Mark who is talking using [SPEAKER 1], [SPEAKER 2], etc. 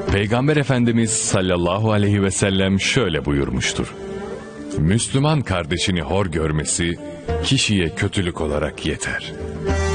[SPEAKER 1] Peygamber Efendimiz sallallahu aleyhi ve sellem şöyle buyurmuştur: Müslüman kardeşini hor görmesi kişiye kötülük olarak yeter.